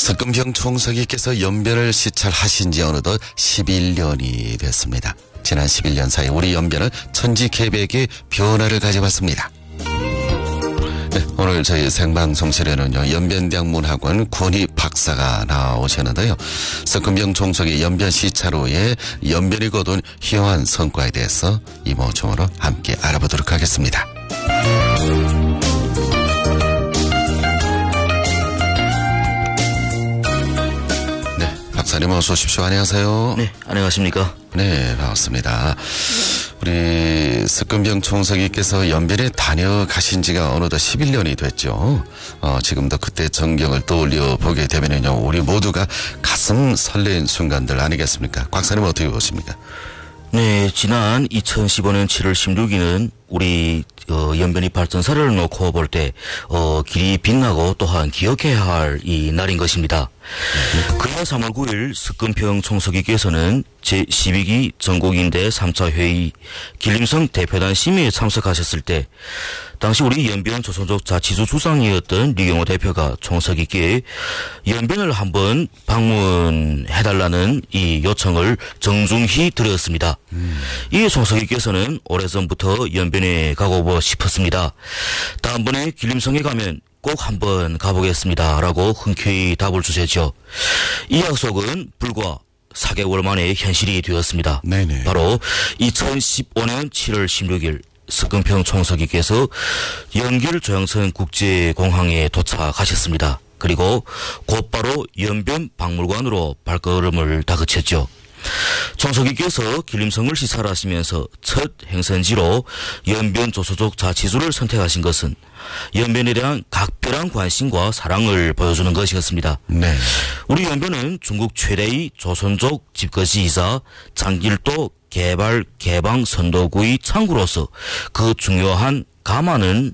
석금평 총서기께서 연변을 시찰하신 지 어느덧 11년이 됐습니다. 지난 11년 사이 우리 연변은 천지개벽의 변화를 가져왔습니다. 네, 오늘 저희 생방송실에는요, 연변대학문학원 권희 박사가 나오셨는데요. 석금평 총서기 연변 시찰 후에 연변이 거둔 휘황한 성과에 대해서 이모저모로 함께 알아보도록 하겠습니다. 박사님 어서 오십시오. 안녕하세요. 네, 안녕하십니까. 네, 반갑습니다. 우리 석금평 총서기께서 연변에 다녀가신 지가 어느덧 11년이 됐죠. 지금도 그때 전경을 떠올려 보게 되면은요, 우리 모두가 가슴 설레는 순간들 아니겠습니까? 박사님 어떻게 보십니까? 네, 지난 2015년 7월 16일은 우리 연변이 발전사를 놓고 볼 때 길이 빛나고 또한 기억해야 할 이 날인 것입니다. 그해 3월 9일 석금평 총서기께서는 제12기 전국인대 3차 회의 길림성 대표단 심의에 참석하셨을 때 당시 우리 연변 조선족 자치주 주상이었던 류경호 대표가 총서기께 연변을 한번 방문해달라는 이 요청을 정중히 드렸습니다. 이 총서기께서는 오래전부터 연변에 가고 싶었습니다. 다음번에 길림성에 가면 꼭 한번 가보겠습니다 라고 흔쾌히 답을 주셨죠. 이 약속은 불과 4개월 만에 현실이 되었습니다. 네네. 바로 2015년 7월 16일 석금평 총서기께서 연길 조양천 국제공항에 도착하셨습니다. 그리고 곧바로 연변 박물관으로 발걸음을 다그쳤죠. 총서기께서 길림성을 시찰하시면서 첫 행선지로 연변 조선족 자치주를 선택하신 것은 연변에 대한 각별한 관심과 사랑을 보여주는 것이었습니다. 네. 우리 연변은 중국 최대의 조선족 집거지이자 장길도 개발 개방 선도구의 창구로서 그 중요한 감안을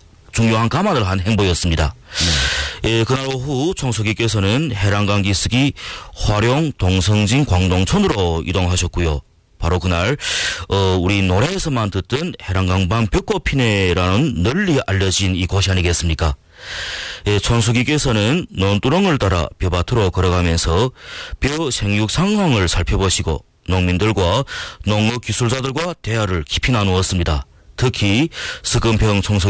한 행보였습니다. 예, 그날 오후 총서기께서는 해랑강 기슭이 화룡 동성진 광동촌으로 이동하셨고요. 바로 그날 우리 노래에서만 듣던 해랑강밤 벽꽃 피네라는 널리 알려진 이곳이 아니겠습니까? 예, 총서기께서는 논두렁을 따라 벼밭으로 걸어가면서 벼 생육 상황을 살펴보시고 농민들과 농업 기술자들과 대화를 깊이 나누었습니다. 특히 석금평 총서기